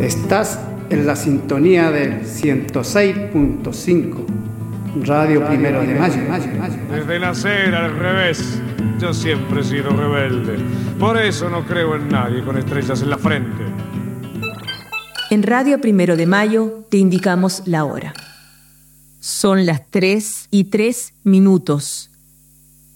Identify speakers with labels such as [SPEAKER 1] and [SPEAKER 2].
[SPEAKER 1] Estás en la sintonía del 106.5, Radio Primero de Mayo.
[SPEAKER 2] Desde nacer al revés, yo siempre he sido rebelde. Por eso no creo en nadie con estrellas en la frente.
[SPEAKER 3] En Radio Primero de Mayo te indicamos la hora. Son las 3:03.